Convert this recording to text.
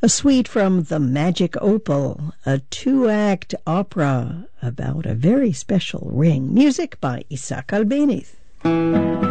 A suite from The Magic Opal, a two-act opera about a very special ring. Music by Isaac Albeniz.